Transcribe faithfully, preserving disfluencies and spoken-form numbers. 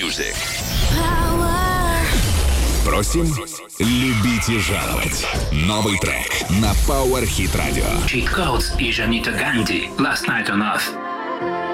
music. Просим, любите жаловать. Новый трек на Power Hit Radio. Cheat Codes и Жанита Ганди. Last Night on Earth.